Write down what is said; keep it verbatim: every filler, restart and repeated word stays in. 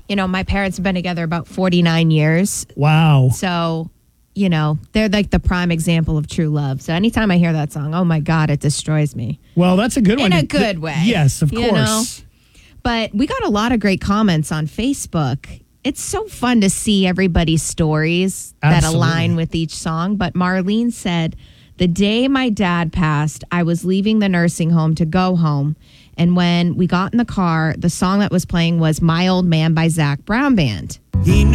you know, my parents have been together about forty-nine years. Wow. So, you know, they're like the prime example of true love. So anytime I hear that song, oh my God, it destroys me. Well, that's a good one. In a good way. Yes, of you course. know? But we got a lot of great comments on Facebook. It's so fun to see everybody's stories Absolutely. that align with each song. But Marlene said, the day my dad passed, I was leaving the nursing home to go home. And when we got in the car, the song that was playing was My Old Man by Zach Brown Band. He knew